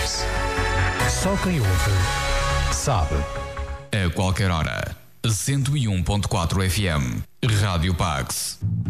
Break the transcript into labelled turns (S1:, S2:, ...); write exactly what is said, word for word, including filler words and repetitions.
S1: Pax. Só quem ouve sabe.
S2: A qualquer hora, cento e um ponto quatro F M, Rádio Pax.